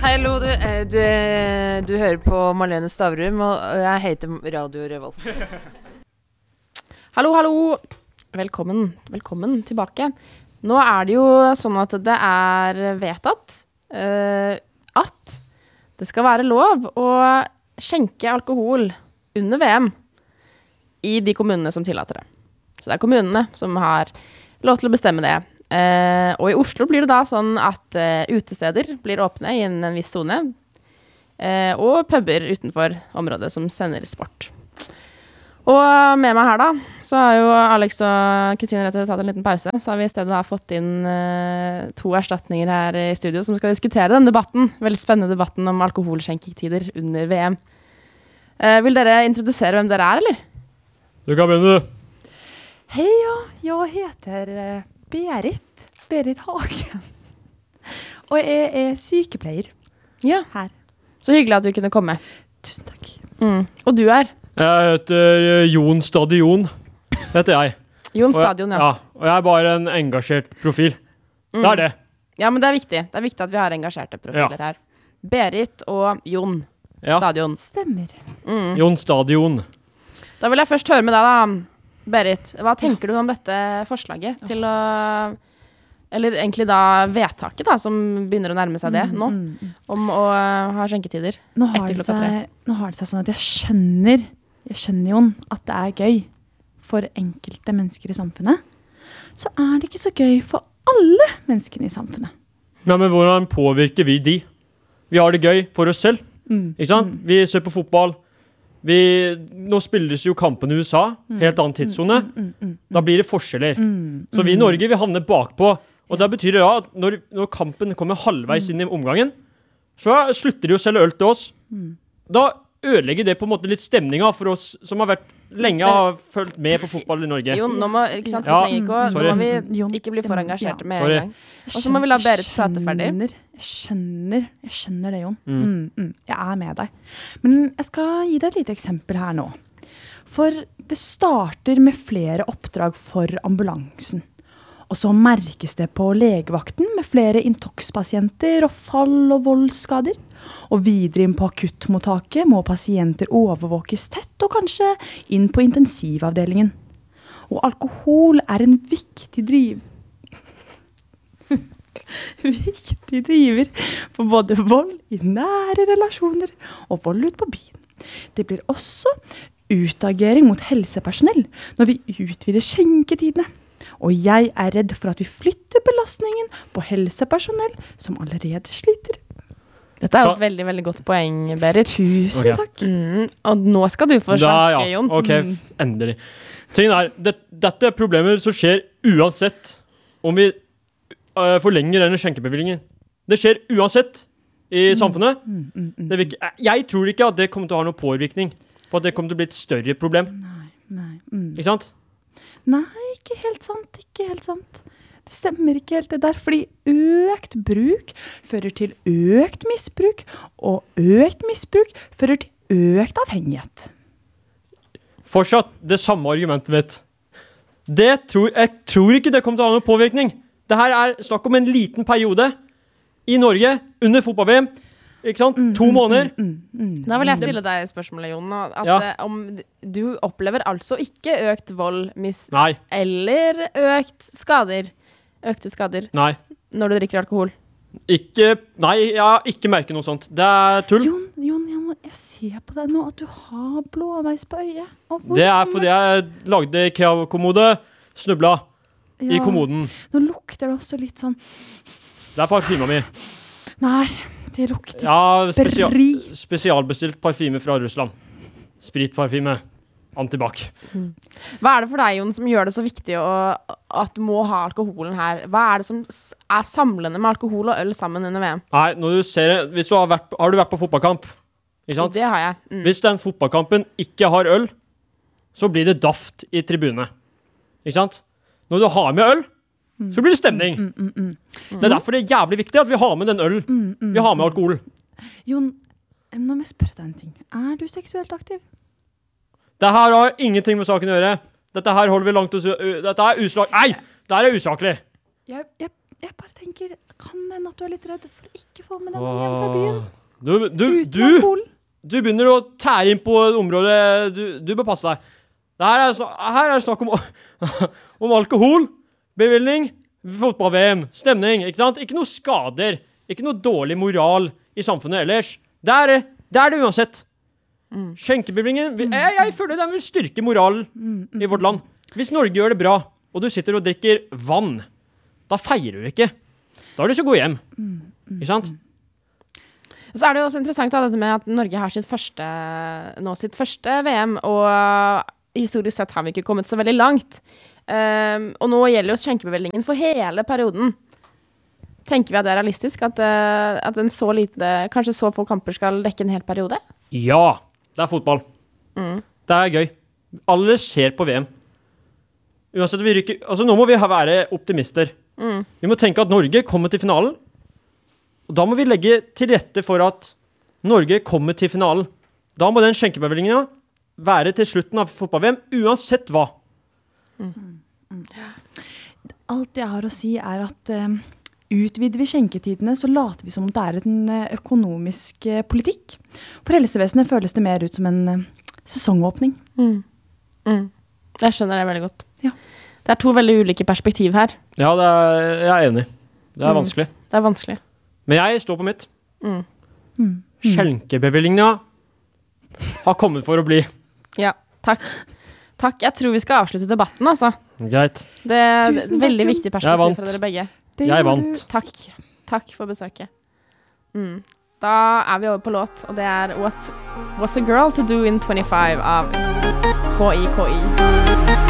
Hallo, du hører på Marlene Stavrum, og jeg heter Radio Revolt. Hallo. Velkommen tilbake. Nå det jo sånn at det vedtatt at det skal være lov å skjenke alkohol under VM i de kommunene som tillater det. Så det kommunene som har lov til å bestemme det. Og i Oslo blir det da sånn at utesteder blir åpne i en viss zone, og puber utenfor området som sender sport. Og med meg her da, så har jo Alex og Kristine rett og slett tatt en liten pause, så har vi i stedet da fått inn 2 erstatninger her i studio som skal diskutere den debatten, veldig spennende debatten om alkoholskjenketider under VM. Vil dere introdusere hvem dere eller? Du kan begynne. Hej, jag heter Berit Hagen. Og jeg sykepleier her. Så hyggelig at du kunne komme. Tusen takk. Og du Jeg heter Jon Stadion, heter jeg. Jon Stadion, ja. Og jeg bare en engasjert profil. Det det. Ja, men det viktig. Det viktig at vi har engasjerte profiler her. Berit og Jon Stadion. Stemmer. Jon Stadion. Da vil jeg først høre med deg da, Berit. Hva tenker du om dette forslaget til å, eller egentlig da vedtaket da, som begynner å nærme seg det nå, om å ha skjenketider etter klokka 3? Nå har det seg sånn at jeg skjønner Jon, at det gøy for enkelte mennesker i samfunnet. Så det ikke så gøy for alle menneskene i samfunnet. Ja, men hvordan påvirker vi de? Vi har det gøy for oss selv, ikke sant? Vi ser på fotball. Nå spilles jo kampen i USA, helt annen tidszone. Da blir det forskjeller. Så vi i Norge, vi havner bakpå. Og det betyr det at når kampen kommer halvveis inn i omgangen, så slutter de å selge øl til oss. Da ødelegger det på en måte litt stemninga for oss som har har følt med på fotball i Norge. Jo, nå må, ikke sant, nå må vi ikke bli for engasjerte med en gang. Og så må vi la Berit prate ferdig. Jeg skjønner det, Jon. Jeg med deg. Men jeg skal gi deg et lite eksempel her nå. For det starter med flere oppdrag for ambulansen. Og så merkes det på legevakten med flere intox-pasienter og fall- og voldsskader. Og videre inn på akuttmottaket må pasienter overvåkes tett og kanskje inn på intensivavdelingen. Og alkohol en viktig driver for både vold i nære relasjoner og vold ut på byen. Det blir også utagering mot helsepersonell når vi utvider skjenketidene. Og jeg redd for at vi flytter belastningen på helsepersonell som allerede sliter. Dette jo et veldig, veldig godt poeng, Berit. Tusen takk. Og nå skal du få snakke, Jon. Ok, endelig. Tingen dette problemet som skjer uansett om vi forlenger denne skjenkebevillingen. Det skjer uansett i samfunnet. Jeg tror ikke at det kommer til å ha noen påvirkning på at det kommer til å bli et større problem. Nei. Ikke sant? Nei, ikke helt sant. Det stemmer ikke helt det der, fordi økt bruk fører til økt misbruk, og økt misbruk fører til økt avhengighet. Fortsatt det samme argumentet mitt. Jeg tror ikke det kommer til å ha noen påvirkning. Det her snakk om en liten periode i Norge under fotball-VM. Ikke sant? 2 måneder. Da vil jeg stille deg spørsmålet, Jon, om du opplever altså ikke økt vold, eller økte skader Nei. Når du drikker alkohol? Nei, jeg har ikke merket noe sånt. Det tull. Jon, jeg ser på deg nå at du har blåveis på øyet. Det fordi jeg lagde IKEA-kommode, snubla i kommoden. Nå lukter det også litt sånn. Det parfyma mi. Nei, det lukter sprit. Spesialbestilt parfyme fra Russland. Spritparfyme. Antibac. Hva det for deg, Jon, som gjør det så viktig at du må ha alkoholen her? Hva det som samlende med alkohol og øl sammen under VM? Nei, når du ser det, har du vært på fotballkamp? Ikke sant? Det har jeg. Hvis den fotballkampen ikke har øl, så blir det daft i tribune. Ikke sant? Når du har med øl, så blir det stemning. Det derfor det jævlig viktig at vi har med den øl. Vi har med alkohol. Jon, nå må jeg spørre deg en ting. Du seksuelt aktiv? Det her har ingenting med saken å gjøre. Dette her holder vi langt Dette uslag... Nei! Det her usaklig. jeg bare tenker, kan hende at du er litt redd for å ikke få med deg noen hjem fra byen? Du Uten alkohol? begynner å tære inn på et område. Du bør passe deg. Her er det snakk om, om alkohol, bevilgning, fotball-VM, stemning, ikke sant? Ikke noe skader, ikke noe dårlig moral i samfunnet ellers. Det er det uansett. Skjenkebevilgningen, jeg føler den vil styrke moralen i vårt land. Hvis Norge gjør det bra, og du sitter og drikker vann, da feirer du ikke. Da har du lyst til å gå hjem. Ikke sant? Og så er det jo også interessant da, dette med at Norge har sitt første VM, og historisk sett har vi ikke kommet så veldig langt. Og nå gjelder jo skjenkebevilgningen for hele perioden. Tenker vi at det er realistisk, at en så lite, kanskje så få kamper skal dekke en hel periode? Ja, det er fotball. Det er gøy. Alle ser på VM. Uansett, nå må vi være optimister. Vi må tenke at Norge kommer til finalen, og da må vi legge til rette for at Norge kommer til finalen. Da må den skjenkebevilgningen være til slutten av fotball-VM, uansett hva. Alt jeg har å si er at utvider vi skjenketidene, så later vi som om det er en økonomisk politikk. For helsevesenet føles det mer ut som en sesongåpning. Jeg skjønner det veldig godt. Ja. Det er to veldig ulike perspektiv her. Ja, jeg er enig. Det er vanskelig. Det er vanskelig. Men jeg står på mitt. Skjenkebevilgningen har kommet for å bli. Ja, takk. Takk, jeg tror vi skal avslutte debatten, altså. Greit. Det er Tusen et takk, veldig Jon. viktig perspektiv for dere begge. Jeg vant. Takk for besøket. Da er vi over på låt, og det er What's a Girl to Do in 25 av KIKI.